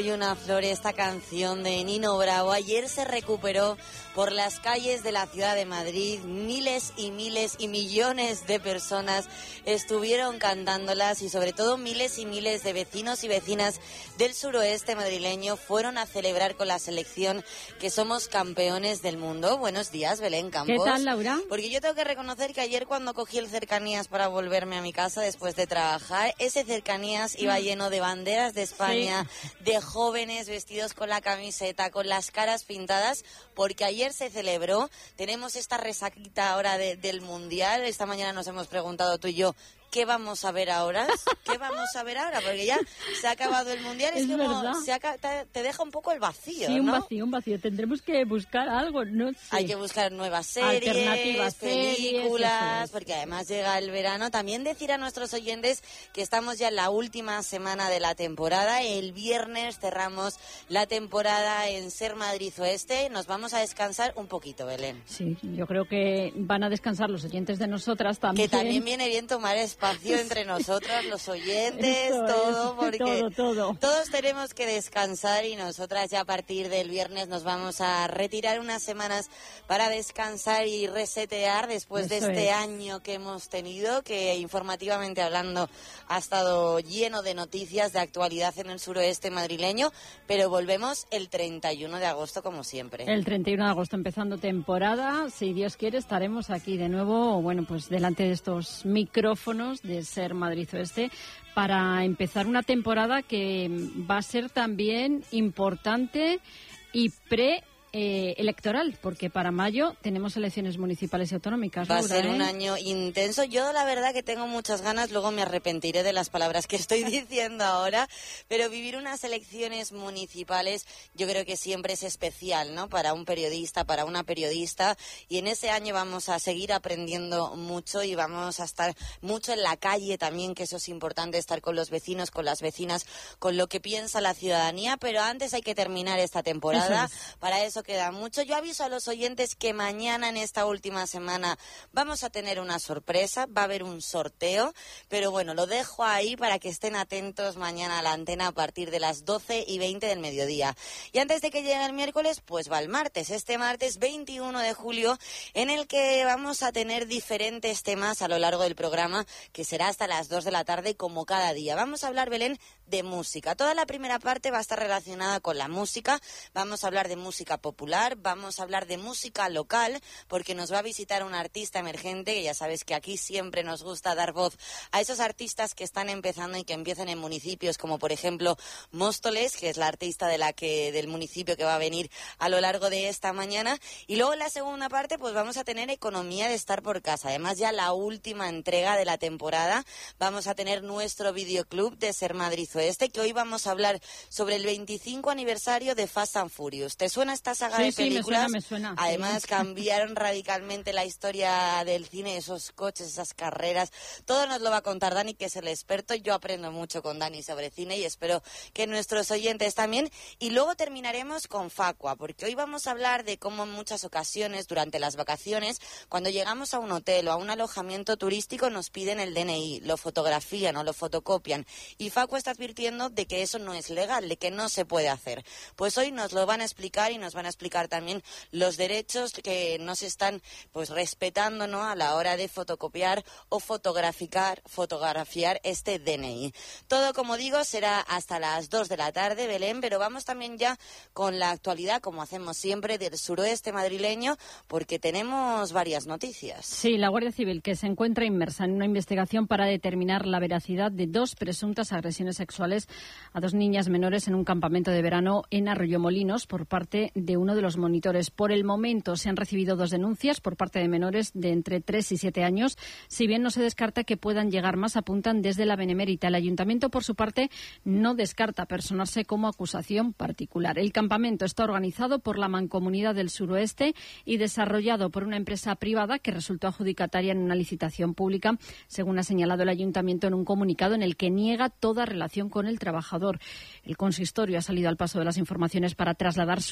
Y una flor, esta canción de Nino Bravo. Ayer se recuperó por las calles de la ciudad de Madrid. Miles y miles y millones de personas estuvieron cantándolas y sobre todo miles y miles de vecinos y vecinas del suroeste madrileño fueron a celebrar con la selección que somos campeones del mundo. Buenos días, Belén Campos. ¿Qué tal, Laura? Porque yo tengo que reconocer que ayer cuando cogí el Cercanías para volverme a mi casa después de trabajar, ese Cercanías iba lleno de banderas de España, de jóvenes vestidos con la camiseta, con las caras pintadas, porque ayer se celebró. Tenemos esta resaquita ahora del Mundial. Esta mañana nos hemos preguntado tú y yo, ¿qué vamos a ver ahora? ¿Qué vamos a ver ahora? Porque ya se ha acabado el Mundial. Es como te deja un poco el vacío, sí, ¿no? un vacío. Tendremos que buscar algo, no sé. Hay que buscar nuevas series, alternativas, películas, porque además llega el verano. También decir a nuestros oyentes que estamos ya en la última semana de la temporada. El viernes cerramos la temporada en Ser Madrid Oeste. Nos vamos a descansar un poquito, Belén. Sí, yo creo que van a descansar los oyentes de nosotras también. Que también viene bien tomar espacio entre nosotros, los oyentes, todo, porque todos tenemos que descansar y nosotras ya a partir del viernes nos vamos a retirar unas semanas para descansar y resetear después de este año que hemos tenido, que informativamente hablando ha estado lleno de noticias de actualidad en el suroeste madrileño, pero volvemos el 31 de agosto como siempre. El 31 de agosto empezando temporada, si Dios quiere estaremos aquí de nuevo, bueno, pues delante de estos micrófonos de Ser Madrid Oeste para empezar una temporada que va a ser también importante y electoral, porque para mayo tenemos elecciones municipales y autonómicas. Va Laura, a ser un año intenso. Yo la verdad que tengo muchas ganas, luego me arrepentiré de las palabras que estoy diciendo ahora, pero vivir unas elecciones municipales yo creo que siempre es especial, ¿no? Para un periodista, para una periodista, y en ese año vamos a seguir aprendiendo mucho y vamos a estar mucho en la calle también, que eso es importante, estar con los vecinos, con las vecinas, con lo que piensa la ciudadanía, pero antes hay que terminar esta temporada. Para eso queda mucho. Yo aviso a los oyentes que mañana en esta última semana vamos a tener una sorpresa, va a haber un sorteo, pero bueno, lo dejo ahí para que estén atentos mañana a la antena a partir de las 12:20 del mediodía. Y antes de que llegue el miércoles, pues va el martes, este martes 21 de julio, en el que vamos a tener diferentes temas a lo largo del programa, que será hasta las 2 de la tarde como cada día. Vamos a hablar, Belén, de música. Toda la primera parte va a estar relacionada con la música. Vamos a hablar de música popular, vamos a hablar de música local, porque nos va a visitar un artista emergente, que ya sabes que aquí siempre nos gusta dar voz a esos artistas que están empezando y que empiezan en municipios como por ejemplo Móstoles, que es la artista del municipio que va a venir a lo largo de esta mañana. Y luego en la segunda parte pues vamos a tener economía de estar por casa. Además ya la última entrega de la temporada, vamos a tener nuestro videoclub de Ser Madrid Oeste, que hoy vamos a hablar sobre el 25 aniversario de Fast and Furious. ¿Te suena esta saga de películas? Me suena. Además cambiaron radicalmente la historia del cine, esos coches, esas carreras. Todo nos lo va a contar Dani, que es el experto. Yo aprendo mucho con Dani sobre cine y espero que nuestros oyentes también. Y luego terminaremos con Facua, porque hoy vamos a hablar de cómo en muchas ocasiones durante las vacaciones, cuando llegamos a un hotel o a un alojamiento turístico, nos piden el DNI, lo fotografían o lo fotocopian. Y Facua está advirtiendo de que eso no es legal, de que no se puede hacer. Pues hoy nos lo van a explicar y nos van a explicar también los derechos que no se están pues respetando, ¿no? A la hora de fotocopiar o fotografiar este DNI. Todo, como digo, será hasta las 2 de la tarde, Belén, pero vamos también ya con la actualidad, como hacemos siempre, del suroeste madrileño, porque tenemos varias noticias. Sí, la Guardia Civil, que se encuentra inmersa en una investigación para determinar la veracidad de 2 presuntas agresiones sexuales a 2 niñas menores en un campamento de verano en Arroyomolinos por parte de uno de los monitores. Por el momento se han recibido 2 denuncias por parte de menores de entre 3 y 7 años. Si bien no se descarta que puedan llegar más, apuntan desde la Benemérita. El Ayuntamiento, por su parte, no descarta personarse como acusación particular. El campamento está organizado por la Mancomunidad del Suroeste y desarrollado por una empresa privada que resultó adjudicataria en una licitación pública, según ha señalado el Ayuntamiento en un comunicado en el que niega toda relación con el trabajador. El consistorio ha salido al paso de las informaciones para trasladar su condena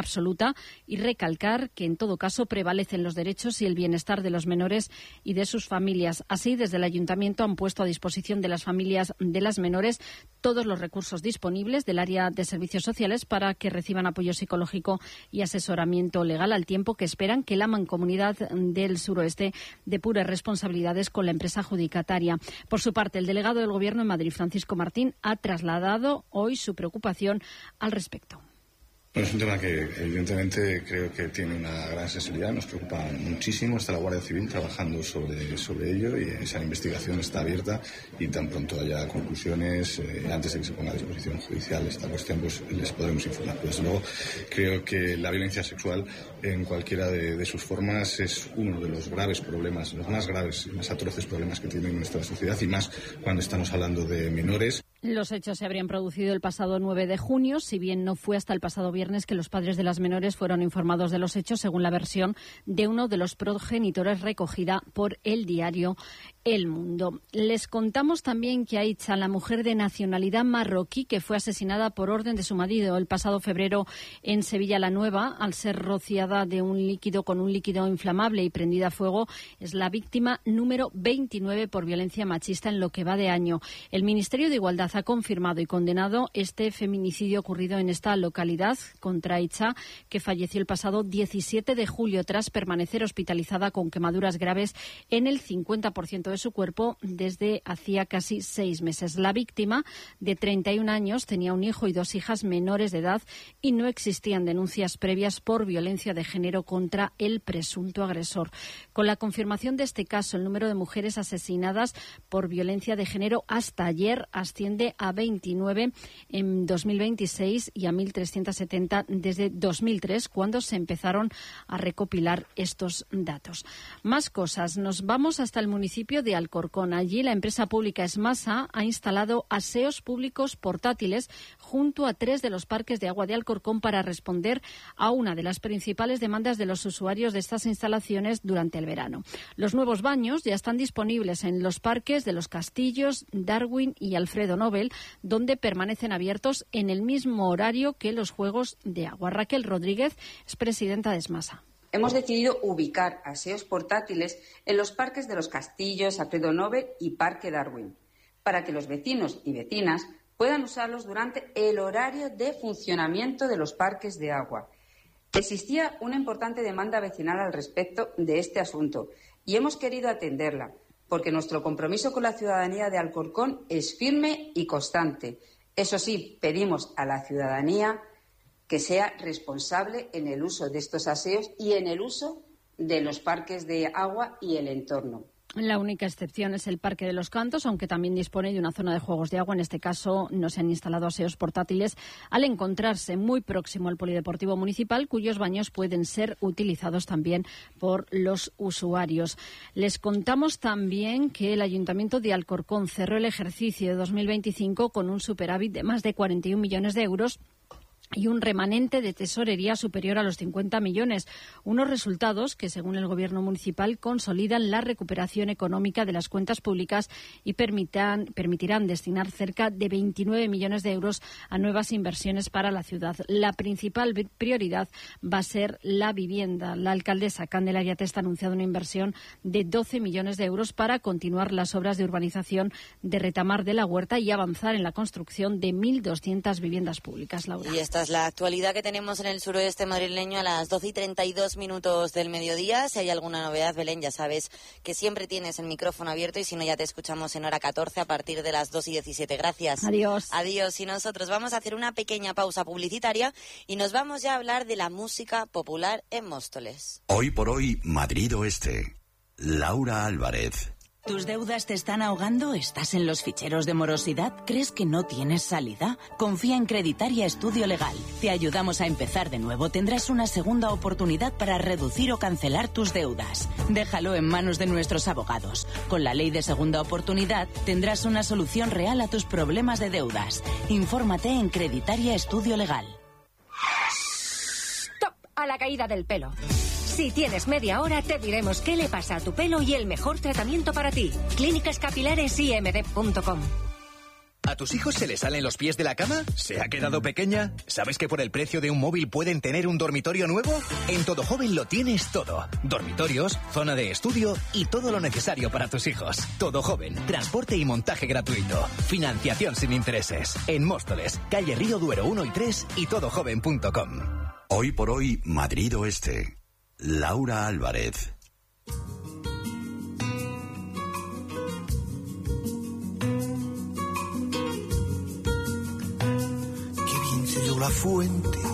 absoluta y recalcar que en todo caso prevalecen los derechos y el bienestar de los menores y de sus familias. Así, desde el Ayuntamiento han puesto a disposición de las familias de las menores todos los recursos disponibles del área de servicios sociales para que reciban apoyo psicológico y asesoramiento legal, al tiempo que esperan que la Mancomunidad del Suroeste depure responsabilidades con la empresa adjudicataria. Por su parte, el delegado del Gobierno en Madrid, Francisco Martín, ha trasladado hoy su preocupación al respecto. Bueno, es un tema que evidentemente creo que tiene una gran sensibilidad, nos preocupa muchísimo. Está la Guardia Civil trabajando sobre ello y esa investigación está abierta y tan pronto haya conclusiones, antes de que se ponga a disposición judicial esta cuestión, pues les podremos informar. Desde luego, creo que la violencia sexual en cualquiera de sus formas es uno de los graves problemas, los más graves y más atroces problemas que tiene nuestra sociedad, y más cuando estamos hablando de menores. Los hechos se habrían producido el pasado 9 de junio, si bien no fue hasta el pasado viernes que los padres de las menores fueron informados de los hechos, según la versión de uno de los progenitores recogida por el diario El Mundo. Les contamos también que Aitza, la mujer de nacionalidad marroquí que fue asesinada por orden de su marido el pasado febrero en Sevilla la Nueva, al ser rociada de un líquido con un líquido inflamable y prendida a fuego, es la víctima número 29 por violencia machista en lo que va de año. El Ministerio de Igualdad ha confirmado y condenado este feminicidio ocurrido en esta localidad contra Aitza, que falleció el pasado 17 de julio tras permanecer hospitalizada con quemaduras graves en el 50% de su cuerpo desde hacía casi 6 meses. La víctima, de 31 años, tenía un hijo y 2 hijas menores de edad y no existían denuncias previas por violencia de género contra el presunto agresor. Con la confirmación de este caso, el número de mujeres asesinadas por violencia de género hasta ayer asciende a 29 en 2026 y a 1.370 desde 2003, cuando se empezaron a recopilar estos datos. Más cosas. Nos vamos hasta el municipio de Alcorcón. Allí la empresa pública Esmasa ha instalado aseos públicos portátiles junto a 3 de los parques de agua de Alcorcón para responder a una de las principales demandas de los usuarios de estas instalaciones durante el verano. Los nuevos baños ya están disponibles en los parques de Los Castillos, Darwin y Alfredo Nobel, donde permanecen abiertos en el mismo horario que los juegos de agua. Raquel Rodríguez es presidenta de Esmasa. Hemos decidido ubicar aseos portátiles en los parques de Los Castillos, Alfredo Nobel y Parque Darwin, para que los vecinos y vecinas puedan usarlos durante el horario de funcionamiento de los parques de agua. Existía una importante demanda vecinal al respecto de este asunto y hemos querido atenderla, porque nuestro compromiso con la ciudadanía de Alcorcón es firme y constante. Eso sí, pedimos a la ciudadanía que sea responsable en el uso de estos aseos y en el uso de los parques de agua y el entorno. La única excepción es el Parque de los Cantos, aunque también dispone de una zona de juegos de agua. En este caso no se han instalado aseos portátiles al encontrarse muy próximo al Polideportivo Municipal, cuyos baños pueden ser utilizados también por los usuarios. Les contamos también que el Ayuntamiento de Alcorcón cerró el ejercicio de 2025 con un superávit de más de 41 millones de euros y un remanente de tesorería superior a los 50 millones. Unos resultados que, según el Gobierno municipal, consolidan la recuperación económica de las cuentas públicas y permitirán destinar cerca de 29 millones de euros a nuevas inversiones para la ciudad. La principal prioridad va a ser la vivienda. La alcaldesa Candelaria Testa ha anunciado una inversión de 12 millones de euros para continuar las obras de urbanización de Retamar de la Huerta y avanzar en la construcción de 1.200 viviendas públicas. Laura. Y esta es la actualidad que tenemos en el suroeste madrileño a las 12:32 del mediodía. Si hay alguna novedad, Belén, ya sabes que siempre tienes el micrófono abierto y si no ya te escuchamos en hora 14 a partir de las 2:17. Gracias. Adiós. Adiós. Y nosotros vamos a hacer una pequeña pausa publicitaria y nos vamos ya a hablar de la música popular en Móstoles. Hoy por hoy, Madrid Oeste. Laura Álvarez. ¿Tus deudas te están ahogando? ¿Estás en los ficheros de morosidad? ¿Crees que no tienes salida? Confía en Creditaria Estudio Legal. Te ayudamos a empezar de nuevo. Tendrás una segunda oportunidad para reducir o cancelar tus deudas. Déjalo en manos de nuestros abogados. Con la ley de segunda oportunidad tendrás una solución real a tus problemas de deudas. Infórmate en Creditaria Estudio Legal. ¡Stop! A la caída del pelo. Si tienes media hora, te diremos qué le pasa a tu pelo y el mejor tratamiento para ti. Clínicas Capilares IMD.com. ¿A tus hijos se les salen los pies de la cama? ¿Se ha quedado pequeña? ¿Sabes que por el precio de un móvil pueden tener un dormitorio nuevo? En Todo Joven lo tienes todo. Dormitorios, zona de estudio y todo lo necesario para tus hijos. Todo Joven, transporte y montaje gratuito. Financiación sin intereses. En Móstoles, calle Río Duero 1 y 3 y todojoven.com. Hoy por hoy, Madrid Oeste. Laura Álvarez. La fuente